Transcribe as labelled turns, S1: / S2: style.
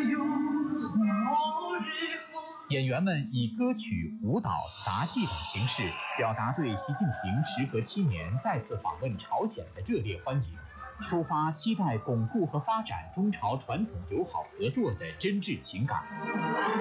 S1: 演员们以歌曲、舞蹈、杂技等形式表达对习近平时隔7年再次访问朝鲜的热烈欢迎，抒发期待巩固和发展中朝传统友好合作的真挚情感。